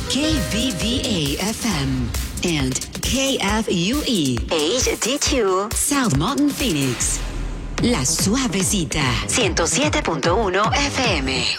KBVA FM and KFUE HD2 South Mountain Phoenix. La Suavecita 107.1 FM.